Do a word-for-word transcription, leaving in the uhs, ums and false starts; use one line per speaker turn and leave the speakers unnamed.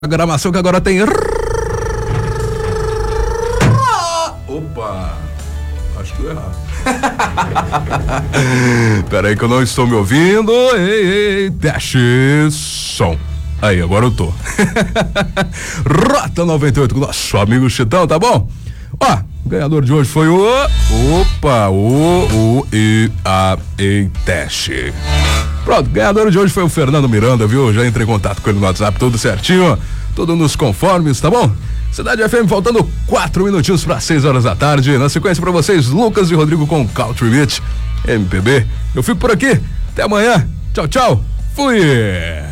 Gramação que agora tem. Opa! Acho que eu errado. Peraí que eu não estou me ouvindo. Ei, ei, teste som. Aí, agora eu tô. Rota noventa e oito com nosso amigo Chitão, tá bom? Ó, o ganhador de hoje foi o... Opa, o, o, e, a, e, teste. Pronto, o ganhador de hoje foi o Fernando Miranda, viu? Já entrei em contato com ele no WhatsApp, tudo certinho, tudo nos conformes, tá bom? Cidade F M faltando quatro minutinhos para seis horas da tarde. Na sequência para vocês, Lucas e Rodrigo com Country Beat, M P B. Eu fico por aqui, até amanhã. Tchau, tchau. Fui!